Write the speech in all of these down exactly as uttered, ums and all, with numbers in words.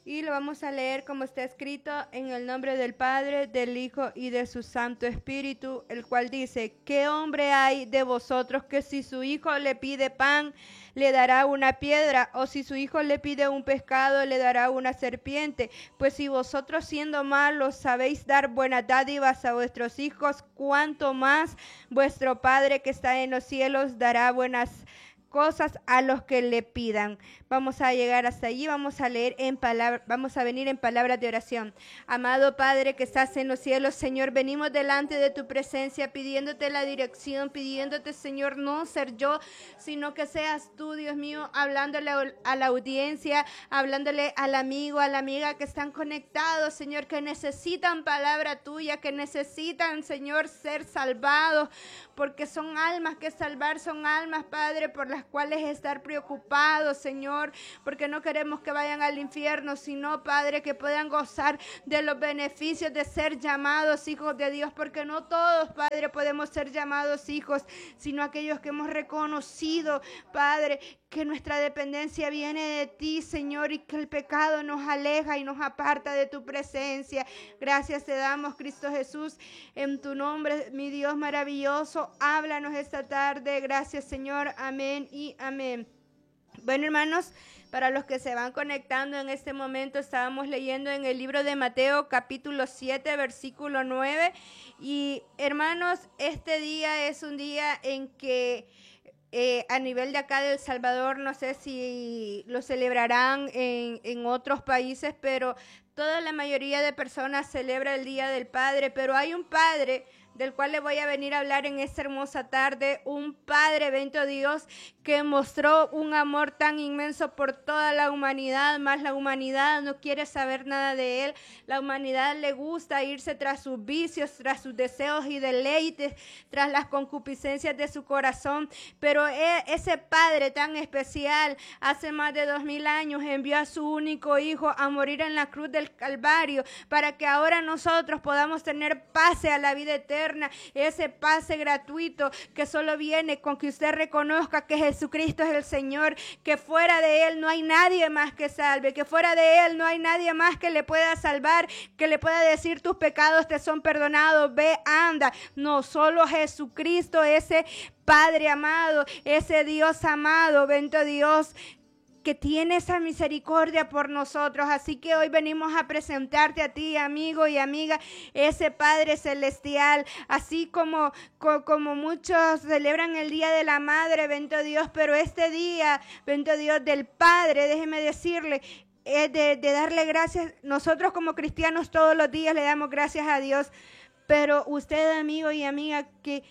y lo vamos a leer como está escrito en el nombre del Padre, del Hijo y de su Santo Espíritu, el cual dice: ¿qué hombre hay de vosotros que si su hijo le pide pan, le dará una piedra? ¿O si su hijo le pide un pescado, le dará una serpiente? Pues si vosotros, siendo malos, sabéis dar buenas dádivas a vuestros hijos, cuánto más vuestro Padre que está en los cielos dará buenas cosas a los que le pidan. Vamos a llegar hasta allí, vamos a leer en palabra, vamos a venir en palabras de oración. Amado Padre que estás en los cielos, Señor, venimos delante de tu presencia pidiéndote la dirección, pidiéndote, Señor, no ser yo, sino que seas tú, Dios mío, hablándole a la audiencia, hablándole al amigo, a la amiga que están conectados, Señor, que necesitan palabra tuya, que necesitan, Señor, ser salvados, porque son almas que salvar, son almas, Padre, por las cuales estar preocupados, Señor, porque no queremos que vayan al infierno, sino, Padre, que puedan gozar de los beneficios de ser llamados hijos de Dios, porque no todos, Padre, podemos ser llamados hijos, sino aquellos que hemos reconocido, Padre, que nuestra dependencia viene de ti, Señor, y que el pecado nos aleja y nos aparta de tu presencia. Gracias te damos, Cristo Jesús, en tu nombre, mi Dios maravilloso. Háblanos esta tarde. Gracias, Señor. Amén y amén. Bueno, hermanos, para los que se van conectando en este momento, estábamos leyendo en el libro de Mateo, capítulo siete, versículo nueve. Y, hermanos, este día es un día en que Eh, a nivel de acá de El Salvador, no sé si lo celebrarán en, en otros países, pero toda la mayoría de personas celebra el Día del Padre, pero hay un Padre del cual le voy a venir a hablar en esta hermosa tarde, un Padre, bendito Dios, que mostró un amor tan inmenso por toda la humanidad, más la humanidad no quiere saber nada de Él. La humanidad le gusta irse tras sus vicios, tras sus deseos y deleites, tras las concupiscencias de su corazón, pero ese Padre tan especial, hace más de dos mil años, envió a su único Hijo a morir en la cruz del Calvario, para que ahora nosotros podamos tener pase a la vida eterna, ese pase gratuito que solo viene con que usted reconozca que Jesucristo es el Señor, que fuera de Él no hay nadie más que salve, que fuera de Él no hay nadie más que le pueda salvar, que le pueda decir tus pecados te son perdonados, ve, anda. No, solo Jesucristo, ese Padre amado, ese Dios amado, bendito Dios, que tiene esa misericordia por nosotros. Así que hoy venimos a presentarte a ti, amigo y amiga, ese Padre celestial, así como, co, como muchos celebran el Día de la Madre, bendito Dios, pero este día, bendito Dios, del Padre, déjeme decirle, es de, de darle gracias. Nosotros como cristianos todos los días le damos gracias a Dios, pero usted, amigo y amiga, que,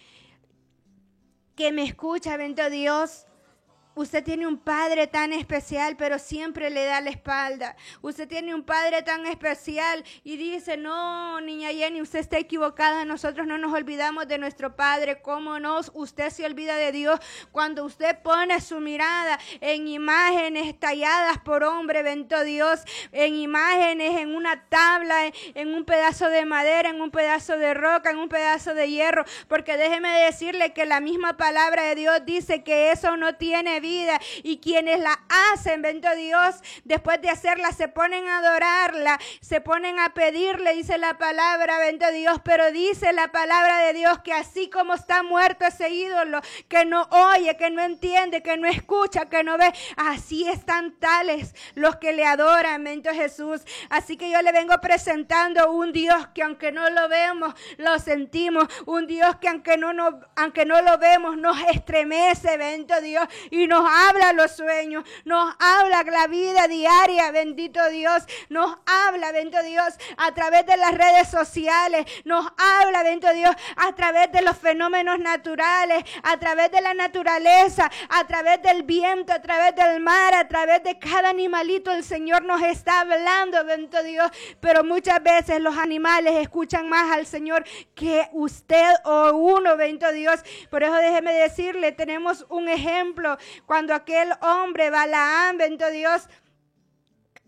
que me escucha, bendito Dios, usted tiene un Padre tan especial, pero siempre le da la espalda. Usted tiene un Padre tan especial y dice, no, niña Jenny, usted está equivocada. Nosotros no nos olvidamos de nuestro Padre. ¿Cómo no? Usted se olvida de Dios cuando usted pone su mirada en imágenes talladas por hombre, bendito Dios, en imágenes, en una tabla, en, en un pedazo de madera, en un pedazo de roca, en un pedazo de hierro. Porque déjeme decirle que la misma palabra de Dios dice que eso no tiene vida. Vida, y quienes la hacen, bendito Dios, después de hacerla se ponen a adorarla, se ponen a pedirle, dice la palabra, bendito Dios, pero dice la palabra de Dios que así como está muerto ese ídolo, que no oye, que no entiende, que no escucha, que no ve, así están tales los que le adoran, bendito Jesús. Así que yo le vengo presentando un Dios que aunque no lo vemos, lo sentimos, un Dios que aunque no, no, aunque no lo vemos, nos estremece, bendito Dios, y nos Nos habla los sueños, nos habla la vida diaria, bendito Dios, nos habla, bendito Dios, a través de las redes sociales, nos habla, bendito Dios, a través de los fenómenos naturales, a través de la naturaleza, a través del viento, a través del mar, a través de cada animalito, el Señor nos está hablando, bendito Dios, pero muchas veces los animales escuchan más al Señor que usted o uno, bendito Dios. Por eso déjeme decirle, tenemos un ejemplo. Cuando aquel hombre, Balaam, bendito Dios,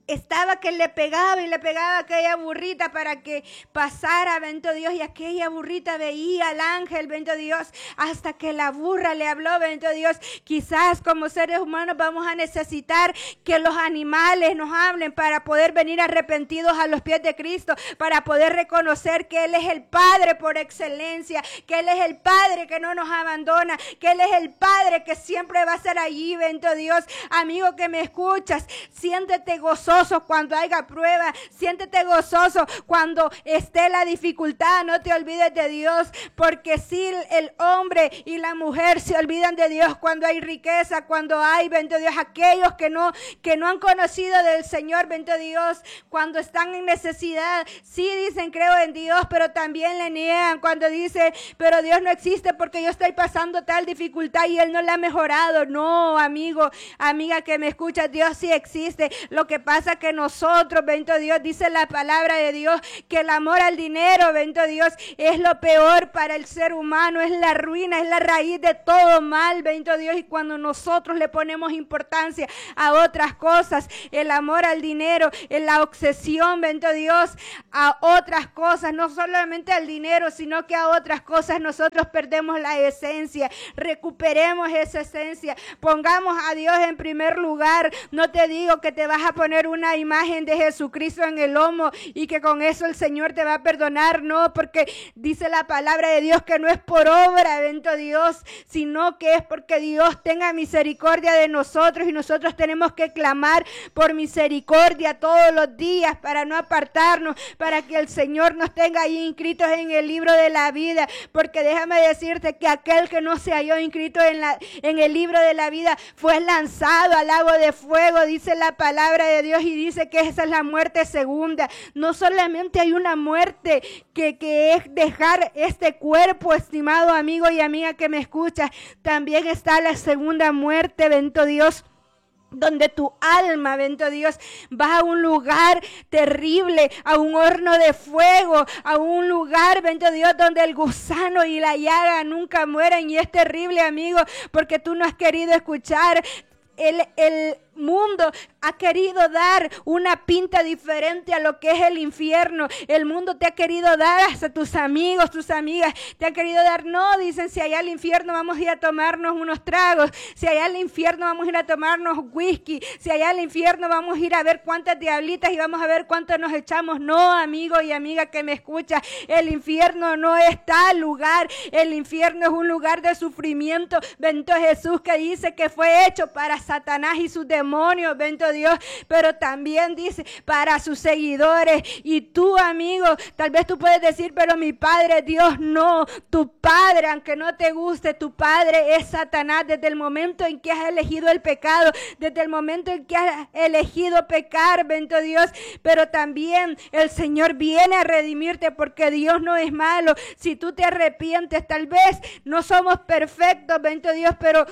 estaba que le pegaba y le pegaba a aquella burrita para que pasara, bendito Dios, y aquella burrita veía al ángel, bendito Dios, hasta que la burra le habló, bendito Dios. Quizás como seres humanos vamos a necesitar que los animales nos hablen para poder venir arrepentidos a los pies de Cristo, para poder reconocer que Él es el Padre por excelencia, que Él es el Padre que no nos abandona, que Él es el Padre que siempre va a ser allí, bendito Dios. Amigo que me escuchas, siéntete gozoso cuando haya prueba, siéntete gozoso cuando esté la dificultad, no te olvides de Dios, porque si el hombre y la mujer se olvidan de Dios cuando hay riqueza, cuando hay, bendito Dios, aquellos que no, que no han conocido del Señor, bendito Dios, cuando están en necesidad, sí dicen creo en Dios, pero también le niegan cuando dice, pero Dios no existe porque yo estoy pasando tal dificultad y Él no la ha mejorado. No, amigo, amiga que me escucha, Dios sí existe. Lo que pasa que nosotros, bendito Dios, dice la palabra de Dios, que el amor al dinero, bendito Dios, es lo peor para el ser humano, es la ruina, es la raíz de todo mal, bendito Dios. Y cuando nosotros le ponemos importancia a otras cosas, el amor al dinero, la obsesión, bendito Dios, a otras cosas, no solamente al dinero, sino que a otras cosas, nosotros perdemos la esencia. Recuperemos esa esencia, pongamos a Dios en primer lugar. No te digo que te vas a poner una imagen de Jesucristo en el lomo y que con eso el Señor te va a perdonar, no, porque dice la palabra de Dios que no es por obra, bendito Dios, sino que es porque Dios tenga misericordia de nosotros y nosotros tenemos que clamar por misericordia todos los días para no apartarnos, para que el Señor nos tenga ahí inscritos en el libro de la vida, porque déjame decirte que aquel que no se halló inscrito en, la, en el libro de la vida fue lanzado al lago de fuego, dice la palabra de Dios, y dice que esa es la muerte segunda. No solamente hay una muerte que, que es dejar este cuerpo, estimado amigo y amiga que me escuchas, también está la segunda muerte, bendito Dios, donde tu alma, bendito Dios, va a un lugar terrible, a un horno de fuego, a un lugar, bendito Dios, donde el gusano y la llaga nunca mueren. Y es terrible, amigo, porque tú no has querido escuchar el, el mundo ha querido dar una pinta diferente a lo que es el infierno. El mundo te ha querido dar, hasta tus amigos, tus amigas, te han querido dar, no, dicen, si allá al infierno vamos a ir a tomarnos unos tragos, si allá al infierno vamos a ir a tomarnos whisky, si allá al infierno vamos a ir a ver cuántas diablitas y vamos a ver cuánto nos echamos. No, amigo y amiga que me escucha, el infierno no es tal lugar, el infierno es un lugar de sufrimiento. Bendito Jesús, que dice que fue hecho para Satanás y sus demonios, bendito Dios, pero también dice para sus seguidores. Y tú, amigo, tal vez tú puedes decir, pero mi Padre Dios, no, tu Padre, aunque no te guste, tu Padre es Satanás. Desde el momento en que has elegido el pecado, desde el momento en que has elegido pecar, bendito Dios, pero también el Señor viene a redimirte, porque Dios no es malo. Si tú te arrepientes, tal vez no somos perfectos, bendito Dios, pero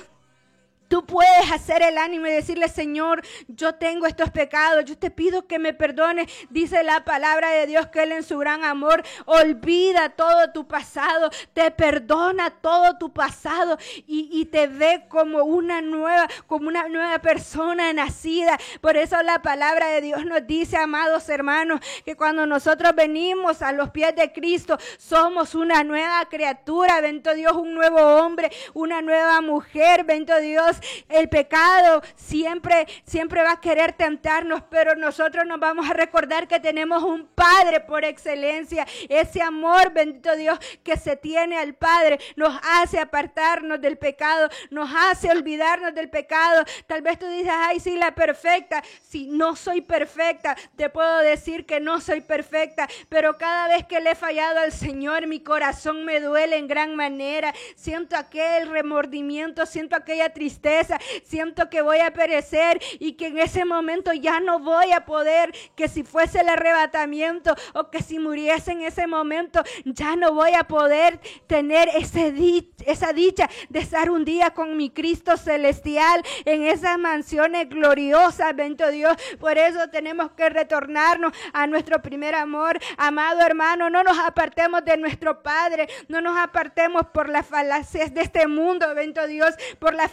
tú puedes hacer el ánimo y decirle, Señor, yo tengo estos pecados, yo te pido que me perdones. Dice la palabra de Dios que Él en su gran amor olvida todo tu pasado, te perdona todo tu pasado y, y te ve como una nueva, como una nueva persona nacida. Por eso la palabra de Dios nos dice, amados hermanos, que cuando nosotros venimos a los pies de Cristo, somos una nueva criatura, bendito Dios, un nuevo hombre, una nueva mujer, bendito Dios. El pecado siempre, siempre va a querer tentarnos, pero nosotros nos vamos a recordar que tenemos un Padre por excelencia. Ese amor, bendito Dios, que se tiene al Padre, nos hace apartarnos del pecado, nos hace olvidarnos del pecado. Tal vez tú dices, ay, sí, la perfecta. Si no soy perfecta, te puedo decir que no soy perfecta, pero cada vez que le he fallado al Señor, mi corazón me duele en gran manera. Siento aquel remordimiento, siento aquella tristeza, siento que voy a perecer y que en ese momento ya no voy a poder, que si fuese el arrebatamiento o que si muriese en ese momento, ya no voy a poder tener ese di- esa dicha de estar un día con mi Cristo celestial en esas mansiones gloriosas, bendito Dios. Por eso tenemos que retornarnos a nuestro primer amor. Amado hermano, no nos apartemos de nuestro Padre, no nos apartemos por las falacias de este mundo, bendito Dios, por la fantasía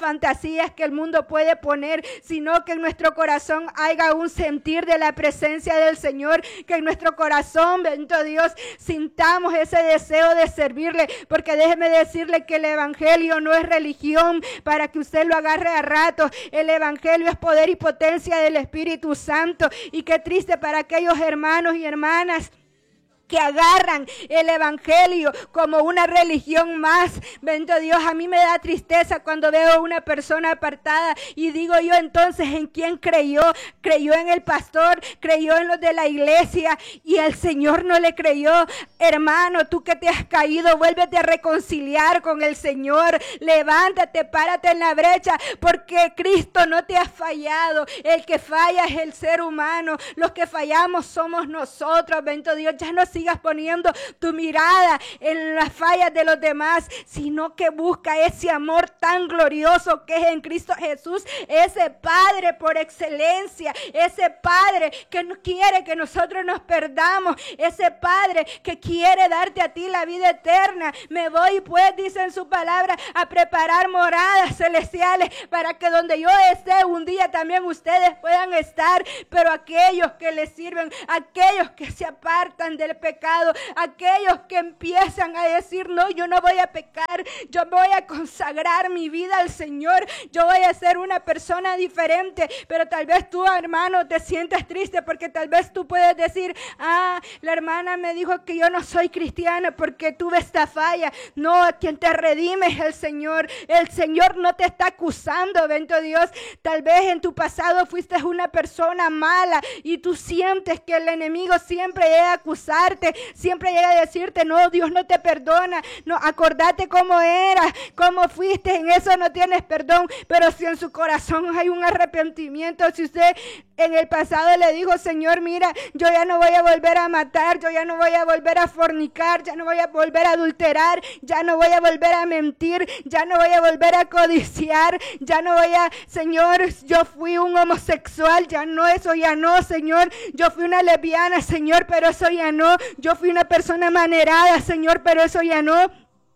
vacías que el mundo puede poner, sino que en nuestro corazón haya un sentir de la presencia del Señor, que en nuestro corazón, bendito Dios, sintamos ese deseo de servirle, porque déjeme decirle que el evangelio no es religión para que usted lo agarre a ratos. El evangelio es poder y potencia del Espíritu Santo. Y qué triste para aquellos hermanos y hermanas que agarran el evangelio como una religión más. Bendito Dios, a mí me da tristeza cuando veo una persona apartada y digo yo, entonces, ¿en quién creyó? Creyó en el pastor, creyó en los de la iglesia y el Señor no le creyó. Hermano, tú que te has caído, vuélvete a reconciliar con el Señor. Levántate, párate en la brecha, porque Cristo no te ha fallado. El que falla es el ser humano. Los que fallamos somos nosotros. Bendito Dios, ya no sigas poniendo tu mirada en las fallas de los demás, sino que busca ese amor tan glorioso que es en Cristo Jesús, ese Padre por excelencia, ese Padre que no quiere que nosotros nos perdamos, ese Padre que quiere darte a ti la vida eterna. Me voy pues, dice en su palabra, a preparar moradas celestiales para que donde yo esté un día también ustedes puedan estar, pero aquellos que les sirven, aquellos que se apartan del pecado, aquellos que empiezan a decir, no, yo no voy a pecar, yo voy a consagrar mi vida al Señor, yo voy a ser una persona diferente. Pero tal vez tú, hermano, te sientes triste porque tal vez tú puedes decir, ah, la hermana me dijo que yo no soy cristiana porque tuve esta falla. No, quien te redime es el Señor. El Señor no te está acusando, bendito Dios. Tal vez en tu pasado fuiste una persona mala y tú sientes que el enemigo siempre llega a acusar, siempre llega a decirte, no, Dios no te perdona, no, acordate cómo eras, cómo fuiste, en eso no tienes perdón. Pero si en su corazón hay un arrepentimiento, si usted en el pasado le dijo, Señor, mira, yo ya no voy a volver a matar, yo ya no voy a volver a fornicar, ya no voy a volver a adulterar, ya no voy a volver a mentir, ya no voy a volver a codiciar, ya no voy a, Señor, yo fui un homosexual, ya no, eso ya no, Señor, yo fui una lesbiana, Señor, pero eso ya no, yo fui una persona manerada, Señor, pero eso ya no.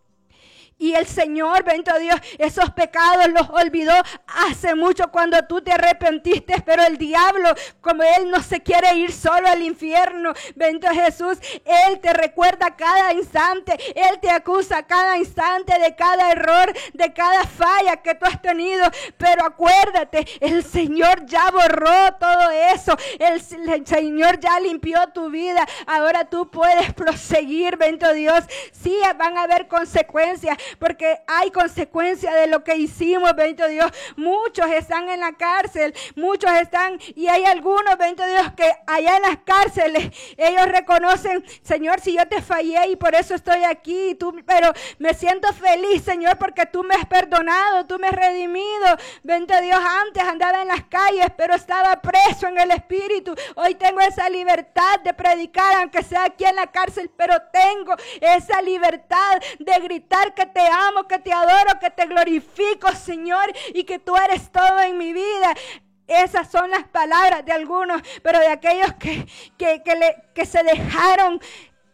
Y el Señor, bendito Dios, esos pecados los olvidó hace mucho cuando tú te arrepentiste. Pero el diablo, como él no se quiere ir solo al infierno, bendito Jesús, él te recuerda cada instante, él te acusa cada instante de cada error, de cada falla que tú has tenido. Pero acuérdate, el Señor ya borró todo eso, el, el Señor ya limpió tu vida. Ahora tú puedes proseguir, bendito Dios. Sí, van a haber consecuencias, porque hay consecuencias de lo que hicimos, bendito Dios. Muchos están en la cárcel, muchos están, y hay algunos, bendito Dios, que allá en las cárceles, ellos reconocen, Señor, si yo te fallé y por eso estoy aquí, tú, pero me siento feliz, Señor, porque tú me has perdonado, tú me has redimido. Bendito Dios, antes andaba en las calles, pero estaba preso en el Espíritu. Hoy tengo esa libertad de predicar, aunque sea aquí en la cárcel, pero tengo esa libertad de gritar que te amo, que te adoro, que te glorifico, Señor, y que tú eres todo en mi vida. Esas son las palabras de algunos, pero de aquellos que, que, que, le, que se dejaron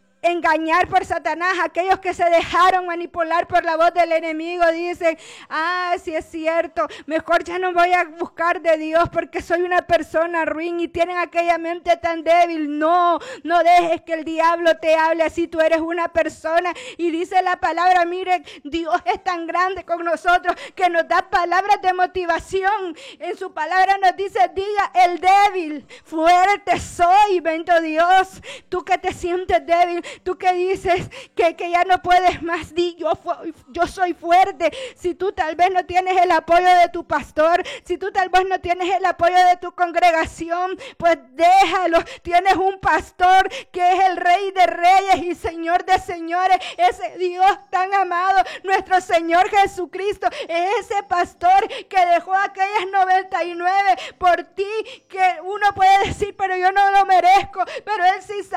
engañar por Satanás, aquellos que se dejaron manipular por la voz del enemigo, dicen, ah, sí es cierto, mejor ya no voy a buscar de Dios porque soy una persona ruin, y tienen aquella mente tan débil. No, no dejes que el diablo te hable así. Tú eres una persona, y dice la palabra, mire, Dios es tan grande con nosotros que nos da palabras de motivación. En su palabra nos dice, diga el débil, fuerte soy. Bendito Dios, tú que te sientes débil, tú que dices que, que ya no puedes más, di yo, yo soy fuerte. Si tú tal vez no tienes el apoyo de tu pastor, si tú tal vez no tienes el apoyo de tu congregación, pues déjalo. Tienes un pastor que es el Rey de Reyes y Señor de Señores, ese Dios tan amado, nuestro Señor Jesucristo, es ese pastor que dejó aquellas noventa y nueve por ti, que uno puede decir, pero yo no lo merezco, pero Él sí sabe que tú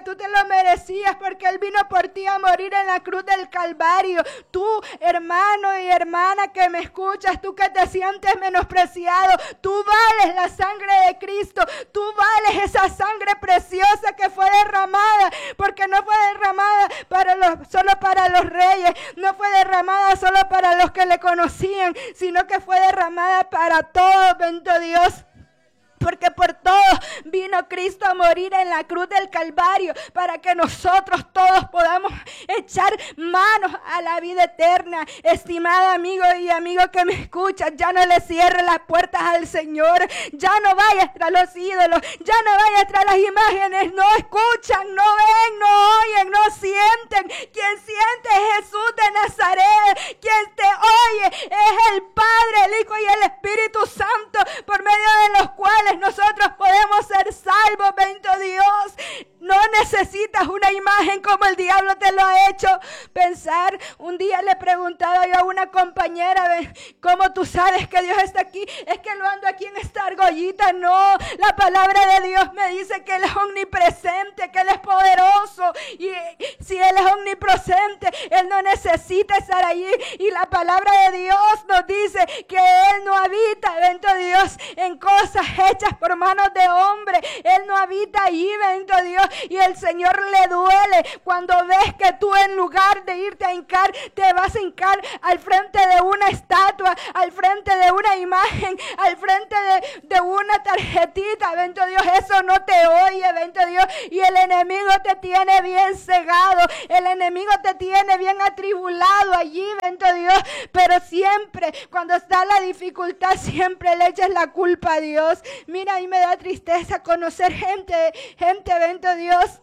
tú te lo merecías, porque Él vino por ti a morir en la cruz del Calvario. Tú, hermano y hermana que me escuchas, tú que te sientes menospreciado, tú vales la sangre de Cristo, tú vales esa sangre preciosa que fue derramada, porque no fue derramada para los, solo para los reyes, no fue derramada solo para los que le conocían, sino que fue derramada para todos, bendito Dios. Porque por todos vino Cristo a morir en la cruz del Calvario, para que nosotros todos podamos echar manos a la vida eterna. Estimada amigo y amigo que me escuchas, ya no le cierres las puertas al Señor, ya no vayas tras los ídolos, ya no vayas tras las imágenes, no escuchan, no ven, no oyen, no sienten. Quien siente es Jesús de Nazaret, quien te oye es el Padre, el Hijo y el Espíritu Santo, por medio de los cuales nosotros podemos ser salvos, bendito Dios. No necesitas una imagen como el diablo te lo ha hecho pensar. Un día le preguntaba yo a una compañera, ¿cómo tú sabes que Dios está aquí? Es que lo ando aquí en esta argollita. No, la palabra de Dios me dice que Él es omnipresente, que Él es poderoso. Y si Él es omnipresente, Él no necesita estar allí. Y la palabra de Dios nos dice que Él no habita, bendito Dios, en cosas hechas por manos de hombre. Él no habita allí, bendito Dios. Y el Señor le duele cuando ves que tú, en lugar de irte a hincar, te vas a hincar al frente de una estatua, al frente de una imagen, al frente de, de una tarjetita. Bendito Dios, eso no te oye, bendito Dios. Y el enemigo te tiene bien cegado, el enemigo te tiene bien atribulado allí, bendito Dios. Pero siempre, cuando está la dificultad, siempre le eches la culpa a Dios. Mira, a mí me da tristeza conocer gente, gente, bendito Dios,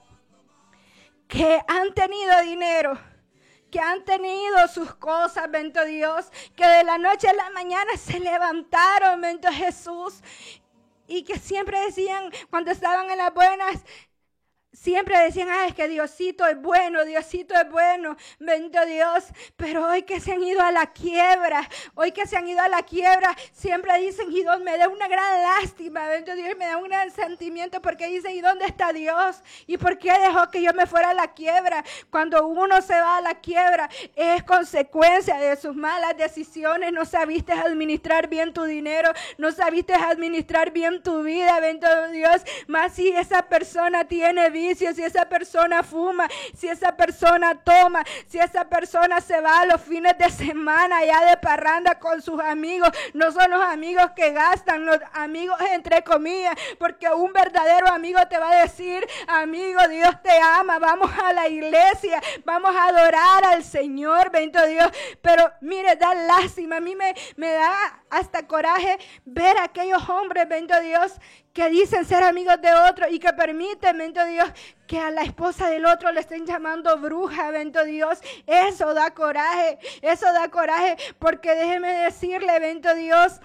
que han tenido dinero, que han tenido sus cosas, bendito Dios, que de la noche a la mañana se levantaron, bendito Jesús, y que siempre decían, cuando estaban en las buenas, siempre decían, ah, es que Diosito es bueno, Diosito es bueno, bendito Dios. Pero hoy que se han ido a la quiebra, hoy que se han ido a la quiebra, siempre dicen, y Dios, me da una gran lástima, bendito Dios, me da un gran sentimiento, porque dicen, ¿y dónde está Dios? ¿Y por qué dejó que yo me fuera a la quiebra? Cuando uno se va a la quiebra, es consecuencia de sus malas decisiones. No sabiste administrar bien tu dinero, no sabiste administrar bien tu vida, bendito Dios. Más si esa persona tiene vida, si esa persona fuma, si esa persona toma, si esa persona se va a los fines de semana allá de parranda con sus amigos, no son los amigos que gastan, los amigos entre comillas, porque un verdadero amigo te va a decir, amigo, Dios te ama, vamos a la iglesia, vamos a adorar al Señor, bendito Dios. Pero mire, da lástima, a mí me, me da hasta coraje ver a aquellos hombres, bendito Dios, que dicen ser amigos de otro y que permiten, bendito Dios, que a la esposa del otro le estén llamando bruja, bendito Dios. Eso da coraje, eso da coraje, porque déjeme decirle, bendito Dios,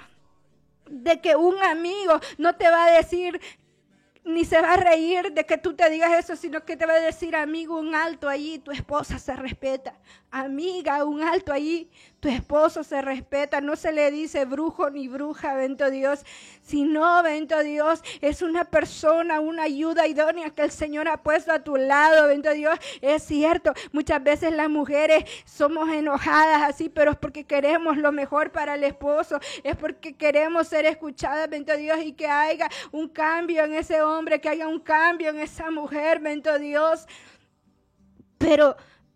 de que un amigo no te va a decir, ni se va a reír de que tú te digas eso, sino que te va a decir, amigo, un alto allí, tu esposa se respeta. Amiga, un alto allí, tu esposo se respeta. No se le dice brujo ni bruja, bendito Dios, sino, bendito Dios, es una persona, una ayuda idónea que el Señor ha puesto a tu lado, bendito Dios. Es cierto, muchas veces las mujeres somos enojadas así, pero es porque queremos lo mejor para el esposo, es porque queremos ser escuchadas, bendito Dios, y que haya un cambio en ese hombre, que haya un cambio en esa mujer, bendito Dios. Pero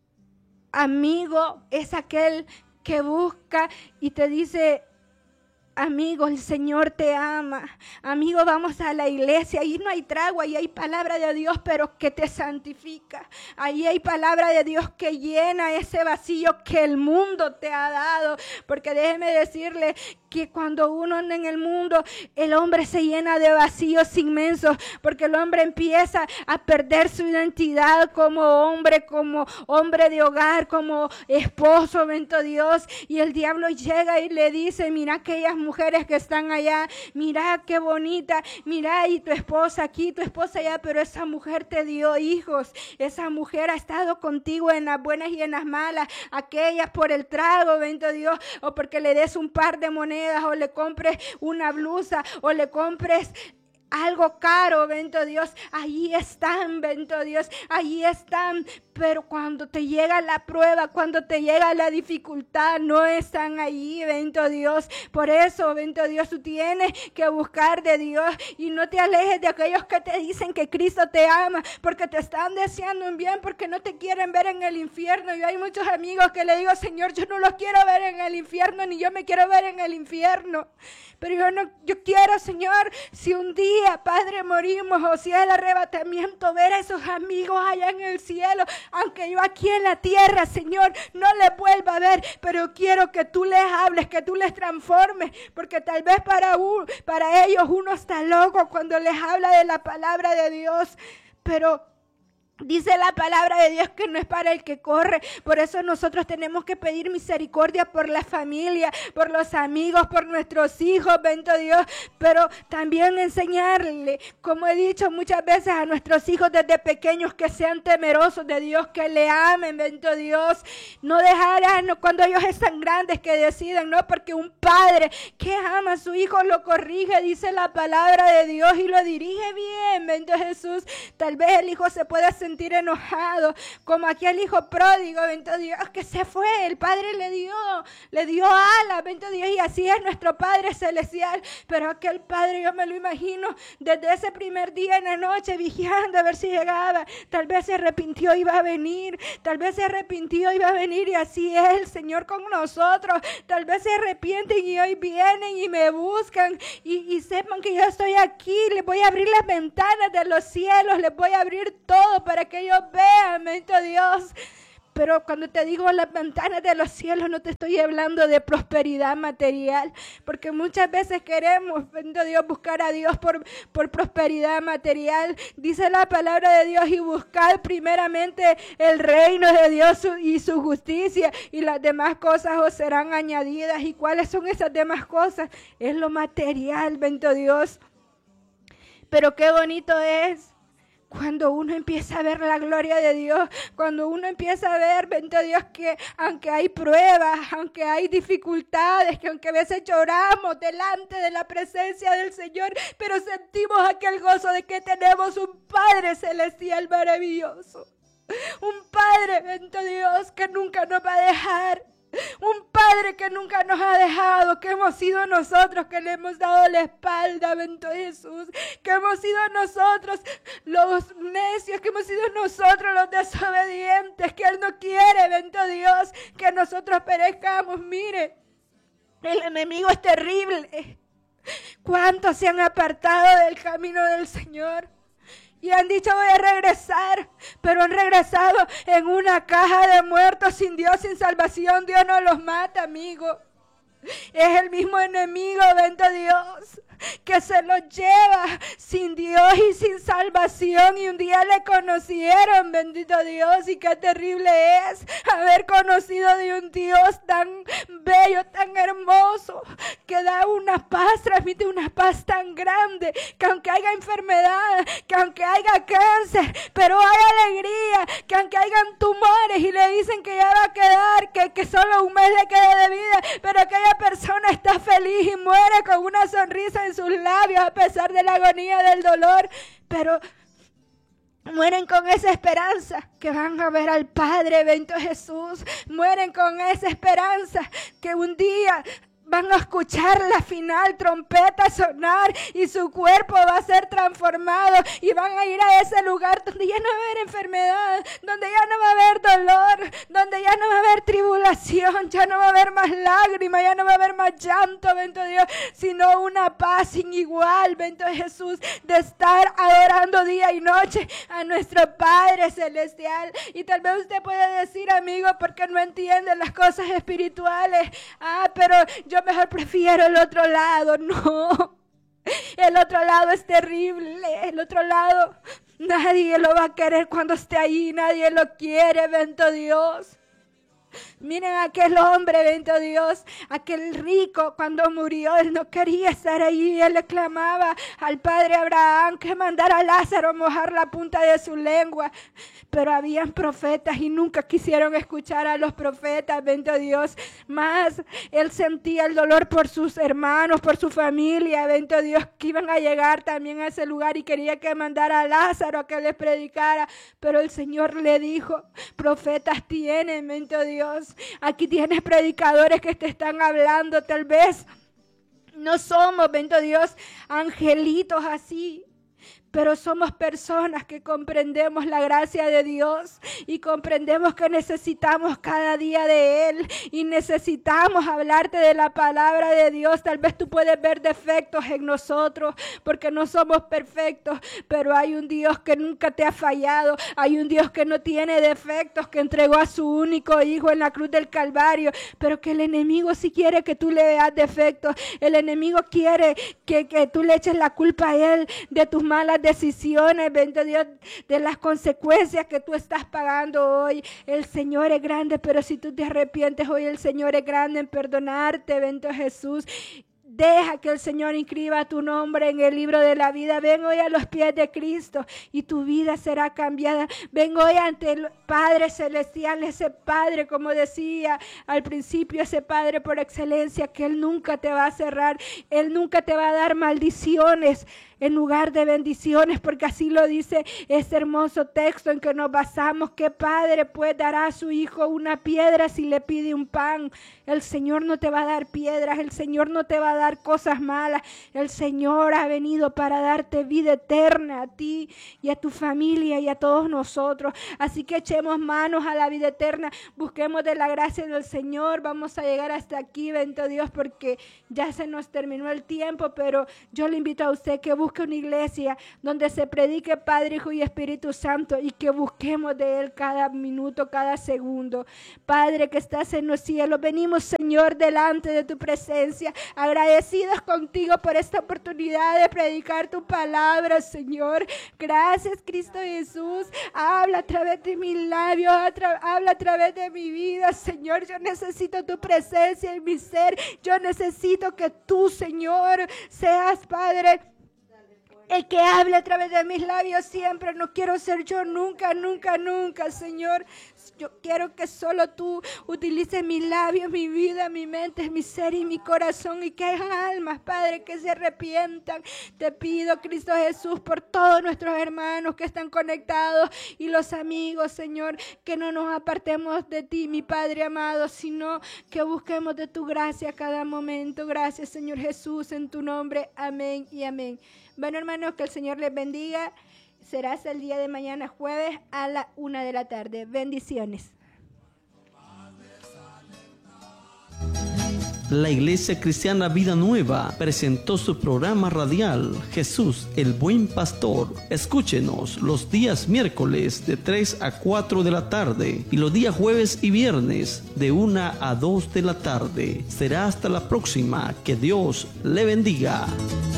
amigo es aquel que busca y te dice, amigo, el Señor te ama. Amigo, vamos a la iglesia. Ahí no hay trago, ahí hay palabra de Dios, pero que te santifica. Ahí hay palabra de Dios que llena ese vacío que el mundo te ha dado. Porque déjeme decirle que cuando uno anda en el mundo, el hombre se llena de vacíos inmensos, porque el hombre empieza a perder su identidad como hombre, como hombre de hogar, como esposo, bendito Dios. Y el diablo llega y le dice, mira aquellas mujeres que están allá, mira qué bonita, mira y tu esposa aquí, tu esposa allá, pero esa mujer te dio hijos, esa mujer ha estado contigo en las buenas y en las malas, aquellas por el trago, bendito Dios, o porque le des un par de monedas, o le compres una blusa, o le compres algo caro, bendito Dios, ahí están, bendito Dios, ahí están, pero cuando te llega la prueba, cuando te llega la dificultad, no están ahí, bendito Dios. Por eso, bendito Dios, tú tienes que buscar de Dios y no te alejes de aquellos que te dicen que Cristo te ama, porque te están deseando un bien, porque no te quieren ver en el infierno. Yo hay muchos amigos que le digo, Señor, yo no los quiero ver en el infierno, ni yo me quiero ver en el infierno, pero yo no, yo quiero, Señor, si un día, Padre, morimos o si es el arrebatamiento, ver a esos amigos allá en el cielo, aunque yo aquí en la tierra, Señor, no les vuelva a ver, pero quiero que tú les hables, que tú les transformes, porque tal vez para, un, para ellos uno está loco cuando les habla de la palabra de Dios, pero dice la palabra de Dios que no es para el que corre. Por eso nosotros tenemos que pedir misericordia por la familia, por los amigos, por nuestros hijos, bendito Dios. Pero también enseñarle, como he dicho muchas veces a nuestros hijos desde pequeños, que sean temerosos de Dios, que le amen, bendito Dios. No dejar a, no, cuando ellos están grandes que decidan, no, porque un padre que ama a su hijo lo corrige, dice la palabra de Dios, y lo dirige bien, bendito Jesús. Tal vez el hijo se puede hacer sentir enojado, como aquel hijo pródigo, bendito Dios, que se fue, el Padre le dio, le dio alas, bendito Dios, y así es nuestro Padre celestial. Pero aquel Padre, yo me lo imagino desde ese primer día en la noche, vigiando a ver si llegaba. Tal vez se arrepintió y iba a venir, tal vez se arrepintió y iba a venir, y así es el Señor con nosotros. Tal vez se arrepienten y hoy vienen y me buscan, y, y sepan que yo estoy aquí. Les voy a abrir las ventanas de los cielos, les voy a abrir todo para que ellos vean, bendito Dios. Pero cuando te digo las ventanas de los cielos, no te estoy hablando de prosperidad material, porque muchas veces queremos, bendito Dios, buscar a Dios por, por prosperidad material. Dice la palabra de Dios, y buscar primeramente el reino de Dios y su justicia, y las demás cosas os serán añadidas. ¿Y cuáles son esas demás cosas? Es lo material, bendito Dios. Pero qué bonito es cuando uno empieza a ver la gloria de Dios, cuando uno empieza a ver, bendito Dios, que aunque hay pruebas, aunque hay dificultades, que aunque a veces lloramos delante de la presencia del Señor, pero sentimos aquel gozo de que tenemos un Padre celestial maravilloso, un Padre, bendito Dios, que nunca nos va a dejar. Un Padre que nunca nos ha dejado, que hemos sido nosotros que le hemos dado la espalda, bendito Jesús, que hemos sido nosotros los necios, que hemos sido nosotros los desobedientes, que Él no quiere, bendito Dios, que nosotros perezcamos. Mire, el enemigo es terrible. ¿Cuántos se han apartado del camino del Señor? Y han dicho, voy a regresar, pero han regresado en una caja de muertos, sin Dios, sin salvación. Dios no los mata, amigo. Es el mismo enemigo, bendito Dios, que se los lleva sin Dios y sin salvación. Y un día le conocieron, bendito Dios, y qué terrible es haber conocido de un Dios tan bello, tan hermoso, que da una paz, transmite una paz tan grande, que aunque haya enfermedad, que aunque haya cáncer, pero hay alegría, que aunque hayan tumores y le dicen que ya va a quedar, que, que solo un mes le quede de vida, pero aquella persona está feliz y muere con una sonrisa en sus labios a pesar de la agonía del dolor, pero mueren con esa esperanza que van a ver al Padre, bendito Jesús. Mueren con esa esperanza que un día van a escuchar la final trompeta sonar y su cuerpo va a ser transformado y van a ir a ese lugar donde ya no va a haber enfermedad, donde ya no va a haber dolor, donde ya no va a haber tribulación, ya no va a haber más lágrimas, ya no va a haber más llanto, bendito Dios, sino una paz sin igual, bendito Jesús, de estar adorando día y noche a nuestro Padre celestial. Y tal vez usted puede decir, amigo, porque no entiende las cosas espirituales, ah, pero yo Yo mejor prefiero el otro lado. No, el otro lado es terrible. El otro lado nadie lo va a querer cuando esté ahí. Nadie lo quiere, bendito Dios. Miren a aquel hombre, bendito Dios, aquel rico, cuando murió, él no quería estar allí. Él le clamaba al padre Abraham que mandara a Lázaro a mojar la punta de su lengua. Pero habían profetas y nunca quisieron escuchar a los profetas, bendito Dios. Más él sentía el dolor por sus hermanos, por su familia, bendito Dios, que iban a llegar también a ese lugar, y quería que mandara a Lázaro a que les predicara. Pero el Señor le dijo: profetas tienen, bendito Dios. Aquí tienes predicadores que te están hablando. Tal vez no somos, bendito Dios, angelitos así, pero somos personas que comprendemos la gracia de Dios y comprendemos que necesitamos cada día de Él y necesitamos hablarte de la palabra de Dios. Tal vez tú puedes ver defectos en nosotros porque no somos perfectos, pero hay un Dios que nunca te ha fallado. Hay un Dios que no tiene defectos, que entregó a su único Hijo en la cruz del Calvario, pero que el enemigo sí quiere que tú le veas defectos. El enemigo quiere que, que tú le eches la culpa a Él de tus malas decisiones, bendito Dios, de las consecuencias que tú estás pagando hoy. El Señor es grande, pero si tú te arrepientes hoy, el Señor es grande en perdonarte, bendito Jesús. Deja que el Señor inscriba tu nombre en el libro de la vida. Ven hoy a los pies de Cristo y tu vida será cambiada. Ven hoy ante el Padre Celestial, ese Padre, como decía al principio, ese Padre por excelencia, que Él nunca te va a cerrar. Él nunca te va a dar maldiciones en lugar de bendiciones, porque así lo dice este hermoso texto en que nos basamos. ¿Qué padre pues dará a su hijo una piedra si le pide un pan? El Señor no te va a dar piedras, el Señor no te va a dar cosas malas. El Señor ha venido para darte vida eterna a ti y a tu familia y a todos nosotros. Así que echemos manos a la vida eterna, busquemos de la gracia del Señor. Vamos a llegar hasta aquí, bendito Dios, porque ya se nos terminó el tiempo, pero yo le invito a usted que busque una iglesia donde se predique Padre, Hijo y Espíritu Santo, y que busquemos de Él cada minuto, cada segundo. Padre que estás en los cielos, venimos, Señor, delante de tu presencia, agradecidos contigo por esta oportunidad de predicar tu palabra, Señor. Gracias, Cristo Jesús. Habla a través de mis labios, a tra- habla a través de mi vida, Señor. Yo necesito tu presencia en mi ser. Yo necesito que tú, Señor, seas, Padre, el que hable a través de mis labios siempre. No quiero ser yo nunca, nunca, nunca, Señor. Yo quiero que solo tú utilices mis labios, mi vida, mi mente, mi ser y mi corazón, y que haya almas, Padre, que se arrepientan. Te pido, Cristo Jesús, por todos nuestros hermanos que están conectados y los amigos, Señor, que no nos apartemos de ti, mi Padre amado, sino que busquemos de tu gracia cada momento. Gracias, Señor Jesús, en tu nombre. Amén y amén. Bueno, hermanos, que el Señor les bendiga. Será hasta el día de mañana, jueves, a la una de la tarde. Bendiciones. La Iglesia Cristiana Vida Nueva presentó su programa radial Jesús, el Buen Pastor. Escúchenos los días miércoles de tres a cuatro de la tarde y los días jueves y viernes de una a dos de la tarde. Será hasta la próxima. Que Dios le bendiga.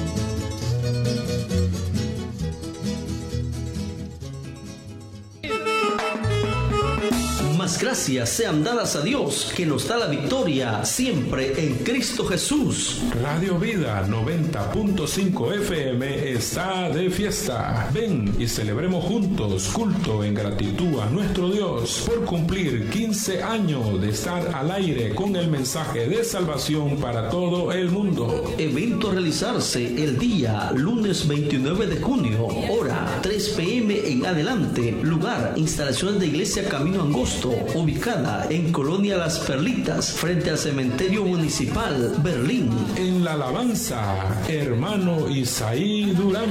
Más gracias sean dadas a Dios, que nos da la victoria siempre en Cristo Jesús. Radio Vida noventa punto cinco F M está de fiesta. Ven y celebremos juntos culto en gratitud a nuestro Dios por cumplir quince años de estar al aire con el mensaje de salvación para todo el mundo. Evento a realizarse el día lunes veintinueve de junio, hora tres p m en adelante. Lugar, instalaciones de Iglesia Camino Angosto, ubicada en Colonia Las Perlitas, frente al Cementerio Municipal, Berlín. En la alabanza, hermano Isaí Durán.